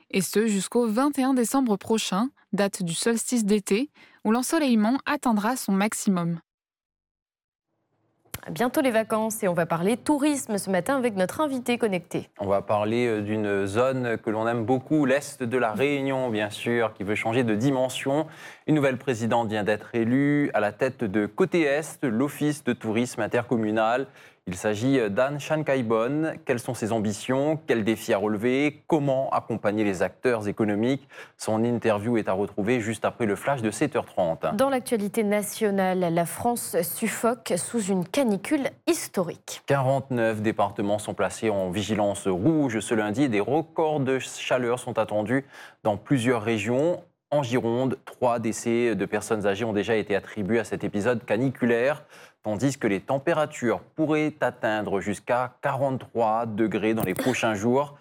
et ce jusqu'au 21 décembre prochain, date du solstice d'été, où l'ensoleillement atteindra son maximum. Bientôt les vacances et on va parler tourisme ce matin avec notre invité connecté. On va parler d'une zone que l'on aime beaucoup, l'Est de la Réunion, bien sûr, qui veut changer de dimension. Une nouvelle présidente vient d'être élue à la tête de Côté Est, l'Office de tourisme intercommunal. Il s'agit d'Anne Chan-Kaibon. Quelles sont ses ambitions? Quels défis à relever? Comment accompagner les acteurs économiques? Son interview est à retrouver juste après le flash de 7h30. Dans l'actualité nationale, la France suffoque sous une canicule historique. 49 départements sont placés en vigilance rouge ce lundi. Des records de chaleur sont attendus dans plusieurs régions. En Gironde, 3 décès de personnes âgées ont déjà été attribués à cet épisode caniculaire, tandis que les températures pourraient atteindre jusqu'à 43 degrés dans les prochains jours.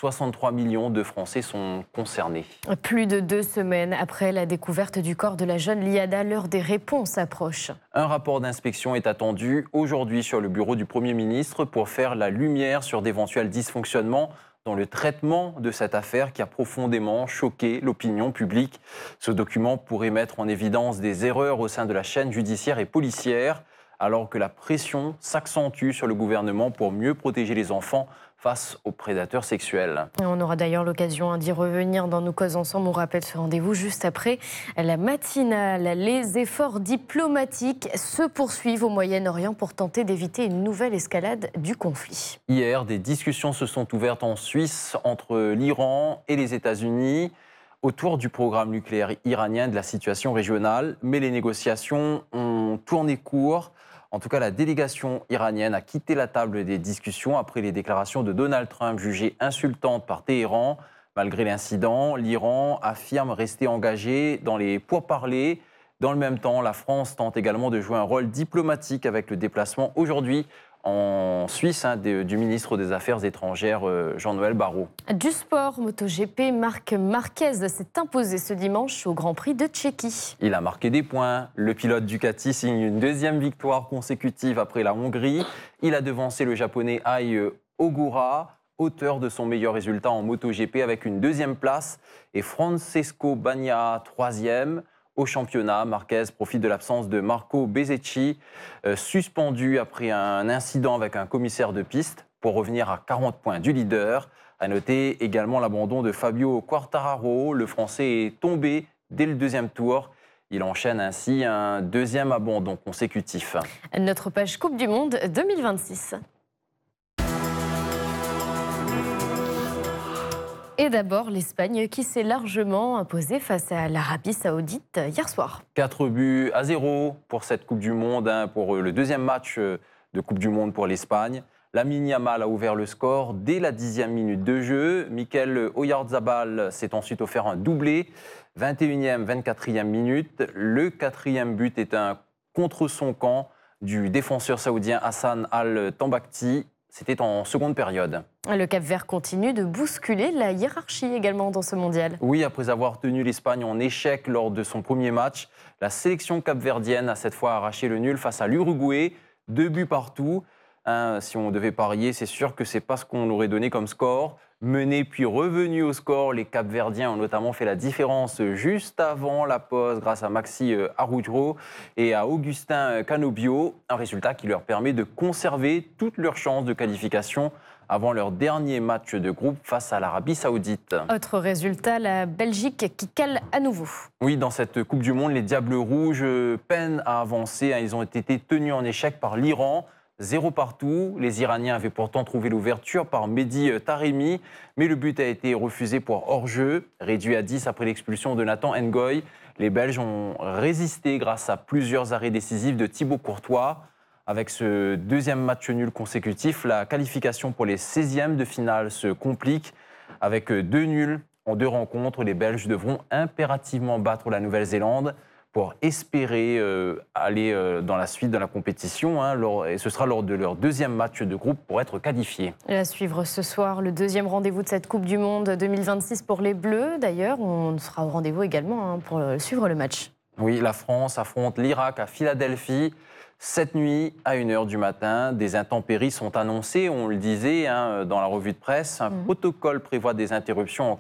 63 millions de Français sont concernés. Plus de 2 semaines après la découverte du corps de la jeune Liada, l'heure des réponses approche. Un rapport d'inspection est attendu aujourd'hui sur le bureau du Premier ministre pour faire la lumière sur d'éventuels dysfonctionnements dans le traitement de cette affaire qui a profondément choqué l'opinion publique. Ce document pourrait mettre en évidence des erreurs au sein de la chaîne judiciaire et policière, alors que la pression s'accentue sur le gouvernement pour mieux protéger les enfants face aux prédateurs sexuels. On aura d'ailleurs l'occasion d'y revenir dans Nous causes ensemble. On rappelle ce rendez-vous juste après la matinale. Les efforts diplomatiques se poursuivent au Moyen-Orient pour tenter d'éviter une nouvelle escalade du conflit. Hier, des discussions se sont ouvertes en Suisse entre l'Iran et les États-Unis autour du programme nucléaire iranien, de la situation régionale. Mais les négociations ont tourné court. En tout cas, la délégation iranienne a quitté la table des discussions après les déclarations de Donald Trump jugées insultantes par Téhéran. Malgré l'incident, l'Iran affirme rester engagé dans les pourparlers. Dans le même temps, la France tente également de jouer un rôle diplomatique avec le déplacement aujourd'hui en Suisse du ministre des Affaires étrangères Jean-Noël Barrot. Du sport, MotoGP, Marc Marquez s'est imposé ce dimanche au Grand Prix de Tchéquie. Il a marqué des points. Le pilote Ducati signe une deuxième victoire consécutive après la Hongrie. Il a devancé le japonais Ai Ogura, auteur de son meilleur résultat en MotoGP avec une deuxième place, et Francesco Bagnaia, troisième. Au championnat, Marquez profite de l'absence de Marco Bezzecchi, suspendu après un incident avec un commissaire de piste, pour revenir à 40 points du leader. À noter également l'abandon de Fabio Quartararo. Le Français est tombé dès le deuxième tour. Il enchaîne ainsi un deuxième abandon consécutif. Notre page Coupe du Monde 2026. Et d'abord, l'Espagne qui s'est largement imposée face à l'Arabie Saoudite hier soir. 4-0 pour cette Coupe du Monde, pour le deuxième match de Coupe du Monde pour l'Espagne. Lamine Yamal a ouvert le score dès la 10e minute de jeu. Mikel Oyarzabal s'est ensuite offert un doublé. 21e, 24e minute. Le 4e but est un contre son camp du défenseur saoudien Hassan Al-Tambakti. C'était en seconde période. Le Cap-Vert continue de bousculer la hiérarchie également dans ce mondial. Oui, après avoir tenu l'Espagne en échec lors de son premier match, la sélection capverdienne a cette fois arraché le nul face à l'Uruguay. 2 buts partout. Si on devait parier, c'est sûr que ce n'est pas ce qu'on aurait donné comme score. Menés puis revenus au score, les Capverdiens ont notamment fait la différence juste avant la pause grâce à Maxi Araujo et à Augustin Canobio. Un résultat qui leur permet de conserver toutes leurs chances de qualification avant leur dernier match de groupe face à l'Arabie Saoudite. Autre résultat, la Belgique qui cale à nouveau. Oui, dans cette Coupe du Monde, les Diables Rouges peinent à avancer. Ils ont été tenus en échec par l'Iran. 0 partout. Les Iraniens avaient pourtant trouvé l'ouverture par Mehdi Taremi, mais le but a été refusé pour hors-jeu. Réduit à 10 après l'expulsion de Nathan Ngoy, les Belges ont résisté grâce à plusieurs arrêts décisifs de Thibaut Courtois. Avec ce deuxième match nul consécutif, la qualification pour les 16e de finale se complique. Avec 2 nuls en 2 rencontres, les Belges devront impérativement battre la Nouvelle-Zélande pour espérer aller dans la suite de la compétition. Et ce sera lors de leur deuxième match de groupe pour être qualifiés. Et à suivre ce soir, le deuxième rendez-vous de cette Coupe du Monde 2026 pour les Bleus. D'ailleurs, on sera au rendez-vous également pour suivre le match. Oui, la France affronte l'Irak à Philadelphie. Cette nuit, à 1h du matin, des intempéries sont annoncées, on le disait dans la revue de presse. Un protocole prévoit des interruptions en